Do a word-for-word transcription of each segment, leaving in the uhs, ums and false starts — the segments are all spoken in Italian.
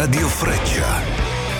Radio Freccia.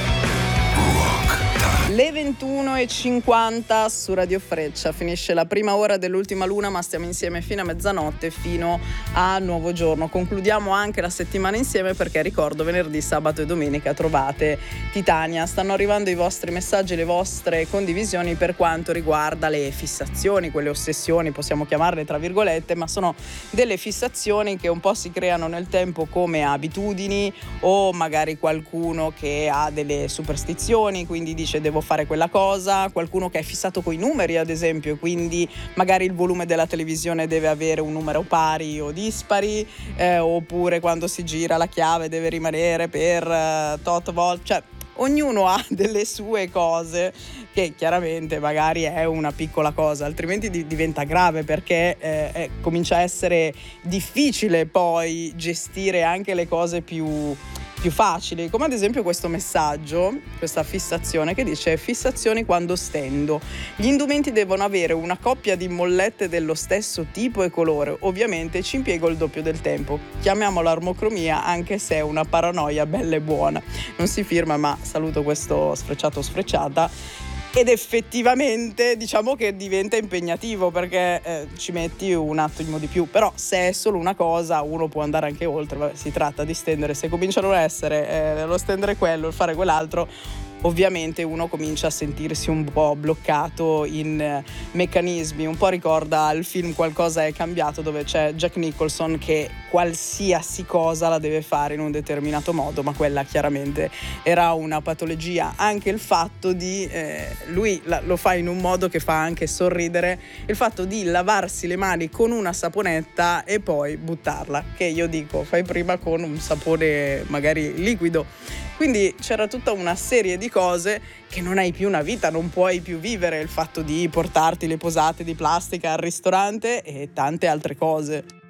Le ventuno e cinquanta su Radio Freccia, finisce la prima ora dell'ultima luna, ma stiamo insieme fino a mezzanotte, fino a nuovo giorno. Concludiamo anche la settimana insieme perché ricordo venerdì, sabato e domenica trovate Titania. Stanno arrivando i vostri messaggi, le vostre condivisioni per quanto riguarda le fissazioni, quelle ossessioni, possiamo chiamarle tra virgolette, ma sono delle fissazioni che un po' si creano nel tempo come abitudini, o magari qualcuno che ha delle superstizioni, quindi dice devo fare quella cosa, qualcuno che è fissato coi numeri ad esempio, quindi magari il volume della televisione deve avere un numero pari o dispari, eh, oppure quando si gira la chiave deve rimanere per uh, tot volte, cioè ognuno ha delle sue cose che chiaramente magari è una piccola cosa, altrimenti di- diventa grave perché eh, eh, comincia a essere difficile poi gestire anche le cose più più facili, come ad esempio questo messaggio, questa fissazione che dice: fissazioni quando stendo. Gli indumenti devono avere una coppia di mollette dello stesso tipo e colore, ovviamente ci impiego il doppio del tempo. Chiamiamola armocromia, anche se è una paranoia bella e buona. Non si firma, ma saluto questo sfrecciato o sfrecciata. Ed effettivamente diciamo che diventa impegnativo perché eh, ci metti un attimo di più, però se è solo una cosa uno può andare anche oltre. Vabbè, si tratta di stendere, se cominciano a essere eh, lo stendere quello, il fare quell'altro, ovviamente uno comincia a sentirsi un po' bloccato in eh, meccanismi. Un po' ricorda il film Qualcosa è cambiato, dove c'è Jack Nicholson che qualsiasi cosa la deve fare in un determinato modo, ma quella chiaramente era una patologia. Anche il fatto di eh, lui la, lo fa in un modo che fa anche sorridere, il fatto di lavarsi le mani con una saponetta e poi buttarla, che io dico fai prima con un sapone magari liquido. Quindi c'era tutta una serie di cose che non hai più una vita, non puoi più vivere, il fatto di portarti le posate di plastica al ristorante e tante altre cose.